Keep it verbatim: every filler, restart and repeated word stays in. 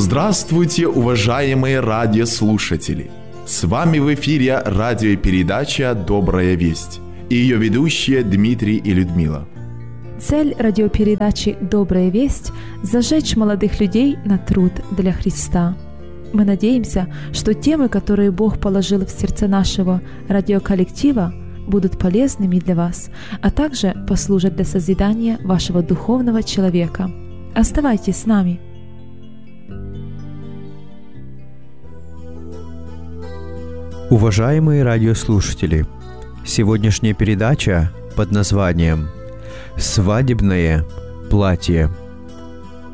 Здравствуйте, уважаемые радиослушатели! С вами в эфире радиопередача «Добрая весть» и ее ведущие Дмитрий и Людмила. Цель радиопередачи «Добрая весть» – зажечь молодых людей на труд для Христа. Мы надеемся, что темы, которые Бог положил в сердце нашего радиоколлектива, будут полезными для вас, а также послужат для созидания вашего духовного человека. Оставайтесь с нами. Уважаемые радиослушатели, сегодняшняя передача под названием «Свадебное платье».